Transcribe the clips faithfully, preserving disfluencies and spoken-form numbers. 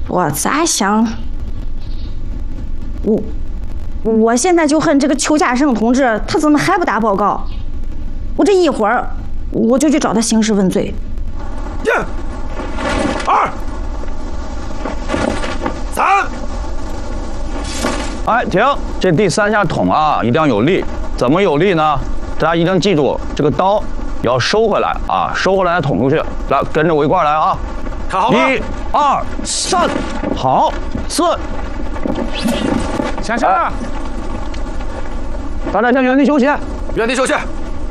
我咋想？我我现在就恨这个邱家胜同志，他怎么还不打报告？我这一会儿我就去找他兴师问罪。 一、二、三。 哎，停！这第三下捅啊，一定要有力。怎么有力呢？大家一定记住，这个刀要收回来啊，收回来再捅出去。来，跟着我一块来啊！ 看好了， 一、二、三，好，四。 下车了。 大家先原地休息。 原地休息。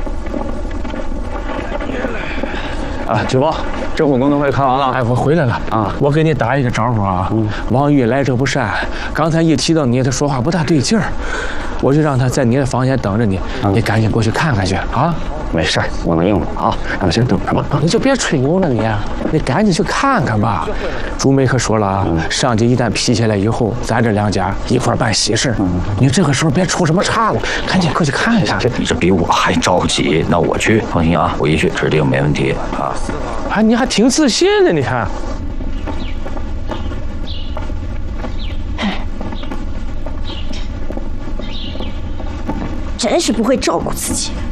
啊，举报，政府工作会看完了。 哎，我回来了啊！我给你打一个招呼啊。嗯、王玉来者不善，刚才一提到你，他说话不大对劲儿，我就让他在你的房间等着你，嗯、你赶紧过去看看去啊！ 没事，我能应付啊，让他先等着吧。 你就别吹牛了你，你赶紧去看看吧。朱梅可说了啊，嗯、上级一旦批下来以后，咱这两家一块办喜事。嗯、你这个时候别出什么岔了，赶紧过去看一下。 你这比我还着急，那我去，放心啊，我一去指定没问题啊。 哎，你还挺自信的，你看。 真是不会照顾自己。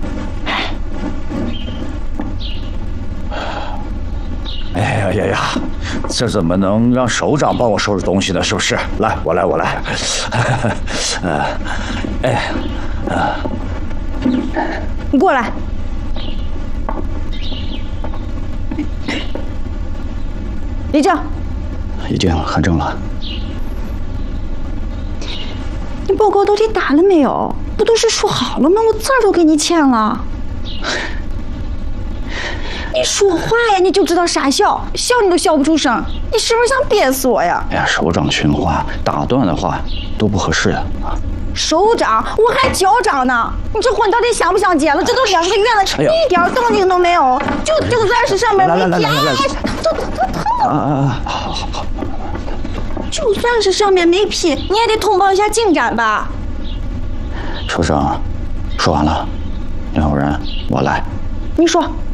哎呀呀呀，这怎么能让首长帮我收拾东西呢？是不是？来，我来，我来。呃，哎，啊， 你过来。立正。 已经很正了。 你报告到底打了没有？不都是说好了吗？我字儿都给你签了。你说话呀，你就知道傻笑，笑你都笑不出声，你是不是想憋死我呀？ 哎呀，首长训话，打断的话都不合适呀！啊， 首长，我还校长呢，你这婚到底想不想结了？这都两个月了，哎、一点动静都没有，就就算是上面没贴，都都疼！啊啊！好好好，就算是上面没批，你也得通报一下进展吧？ 首长，说完了，要不然我来。 你说。